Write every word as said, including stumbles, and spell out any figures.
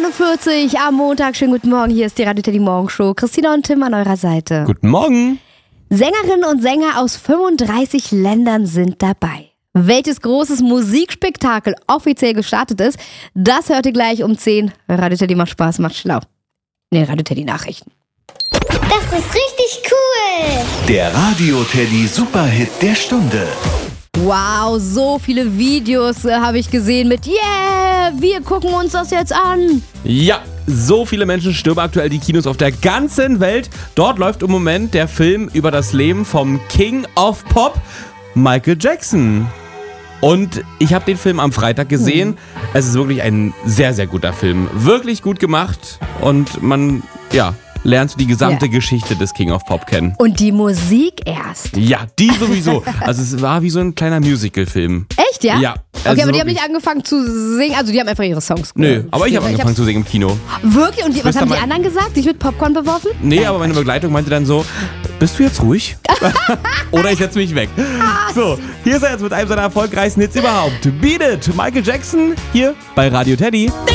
Uhr vierzig am Montag. Schönen guten Morgen, hier ist die Radio Teddy Morgenshow. Christina und Tim an eurer Seite. Guten Morgen. Sängerinnen und Sänger aus fünfunddreißig Ländern sind dabei. Welches großes Musikspektakel offiziell gestartet ist, das hört ihr gleich um zehn. Radio Teddy macht Spaß, macht schlau. Nee, Radio Teddy Nachrichten. Das ist richtig cool. Der Radio Teddy Superhit der Stunde. Wow, so viele Videos äh, habe ich gesehen mit Yeah, wir gucken uns das jetzt an. Ja, so viele Menschen stürmen aktuell die Kinos auf der ganzen Welt. Dort läuft im Moment der Film über das Leben vom King of Pop, Michael Jackson. Und ich habe den Film am Freitag gesehen. Mhm. Es ist wirklich ein sehr, sehr guter Film. Wirklich gut gemacht und man, ja, lernt die gesamte ja. Geschichte des King of Pop kennen. Und die Musik erst. Ja, die sowieso. Also es war wie so ein kleiner Musical-Film. Echt, ja? Ja. Okay, also aber die haben nicht angefangen zu singen, also die haben einfach ihre Songs Nö, aber ich habe angefangen zu singen im Kino. Wirklich? Und die, was haben die anderen gesagt? Dich mit Popcorn beworfen? Nee, aber meine Begleitung meinte dann so, bist du jetzt ruhig? Oder ich setze mich weg. So, hier ist er jetzt mit einem seiner erfolgreichsten Hits überhaupt. Beat It, Michael Jackson, hier bei Radio Teddy.